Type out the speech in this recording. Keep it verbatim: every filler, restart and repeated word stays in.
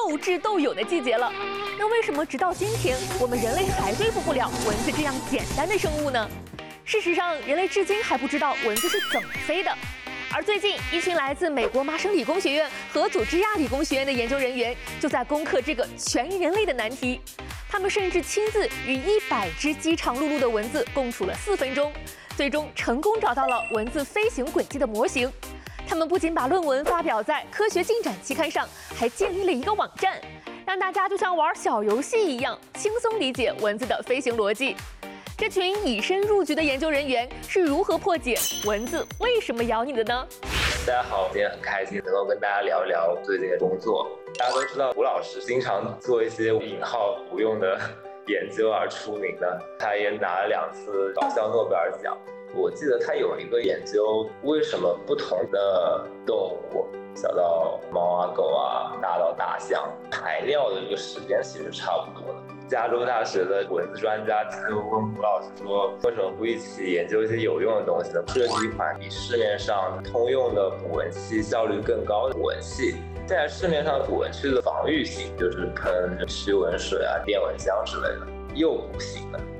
斗智斗勇的季节了。那为什么直到今天，我们人类还对付不了蚊子这样简单的生物呢？事实上，人类至今还不知道蚊子是怎么飞的。而最近，一群来自美国麻省理工学院和佐治亚理工学院的研究人员就在攻克这个全人类的难题。他们甚至亲自与一百只饥肠辘辘的蚊子共处了四分钟，最终成功找到了蚊子飞行轨迹的模型。他们不仅把论文发表在《科学进展》期刊上，还建立了一个网站，让大家就像玩小游戏一样，轻松理解蚊子的飞行逻辑。这群以身入局的研究人员是如何破解蚊子为什么咬你的呢？ 大家好，今天很开心能够跟大家聊一聊最近的工作。大家都知道吴老师经常做一些引号不用的研究而出名的，他也拿了两次搞笑诺贝尔奖。我记得他有一个研究，为什么不同的动物，小到猫啊狗啊，大到大象，排尿的这个时间其实差不多的。加州大学的蚊子专家就问吴老师说，为什么不一起研究一些有用的东西呢？设计一款比市面上通用的捕蚊器效率更高的捕蚊器。现在市面上捕蚊器的防御型就是喷驱蚊水啊、电蚊香之类的，又不行了。